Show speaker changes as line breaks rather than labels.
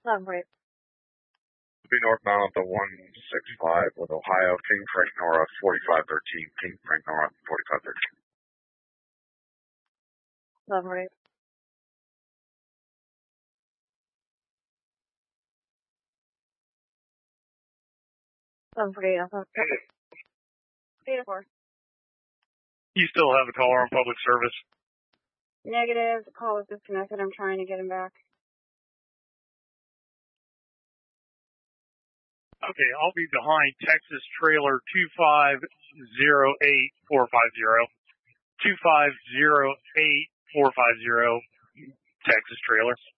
1148.
Be northbound the 165 with Ohio, King Frank Nora 4513, King Frank Nora 4513.
1148. 1148. 804.
You still have a caller on public service?
Negative. The call is disconnected. I'm trying to get him back.
Okay, I'll be behind Texas trailer 2508450. 2508450, Texas trailer.